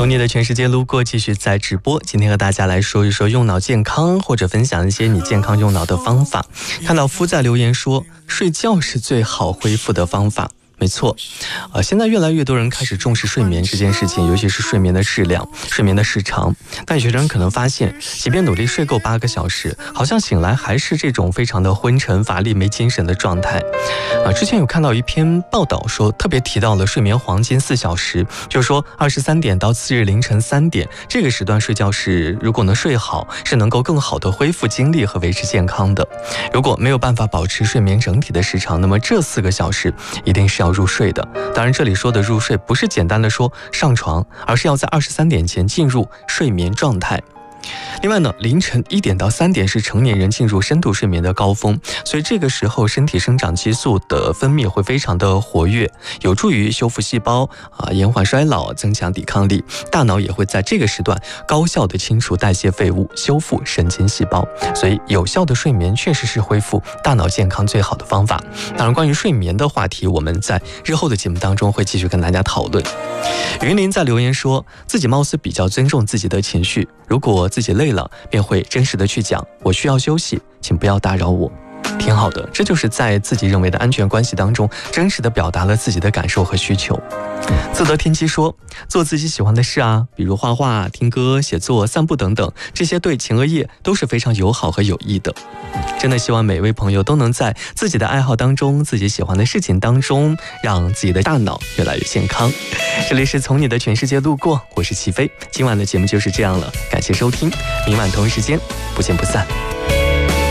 从你的全世界路过继续在直播，今天和大家来说一说用脑健康，或者分享一些你健康用脑的方法。看到夫在留言说，睡觉是最好恢复的方法。没错，现在越来越多人开始重视睡眠这件事情，尤其是睡眠的质量、睡眠的时长。但有些人可能发现，即便努力睡够8个小时，好像醒来还是这种非常的昏沉、乏力、没精神的状态。之前有看到一篇报道说，特别提到了睡眠黄金4小时，就是说23点到次日凌晨3点这个时段睡觉是，如果能睡好，是能够更好的恢复精力和维持健康的。如果没有办法保持睡眠整体的时长，那么这4个小时一定是要入睡的。当然这里说的入睡不是简单的说上床，而是要在23点前进入睡眠状态。另外呢，凌晨1点到3点是成年人进入深度睡眠的高峰，所以这个时候身体生长激素的分泌会非常的活跃，有助于修复细胞延缓衰老，增强抵抗力。大脑也会在这个时段高效的清除代谢废物，修复神经细胞。所以有效的睡眠确实是恢复大脑健康最好的方法。当然关于睡眠的话题，我们在日后的节目当中会继续跟大家讨论。云林在留言说，自己貌似比较尊重自己的情绪，如果自己累了，便会真实的去讲，我需要休息，请不要打扰我。挺好的，这就是在自己认为的安全关系当中，真实的表达了自己的感受和需求。自得天机说，做自己喜欢的事比如画画、听歌、写作、散步等等，这些对前额叶都是非常友好和有益的。真的希望每位朋友都能在自己的爱好当中，自己喜欢的事情当中，让自己的大脑越来越健康。这里是从你的全世界路过，我是齐飞，今晚的节目就是这样了，感谢收听，明晚同一时间不见不散。